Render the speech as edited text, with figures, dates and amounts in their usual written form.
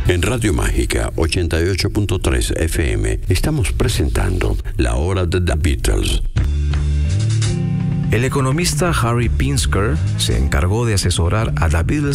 En Radio Mágica 88.3 FM estamos presentando La Hora de The Beatles. El economista Harry Pinsker se encargó de asesorar a The Beatles